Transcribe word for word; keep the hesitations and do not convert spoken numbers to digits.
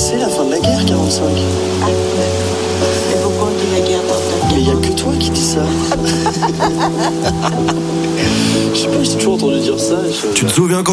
c'est la fin de la guerre, quarante-cinq. Ah, et pourquoi on dit la guerre dans Mais il n'y a que toi qui dis ça. Je sais pas, j'ai toujours entendu dire ça. Je... Tu te souviens quand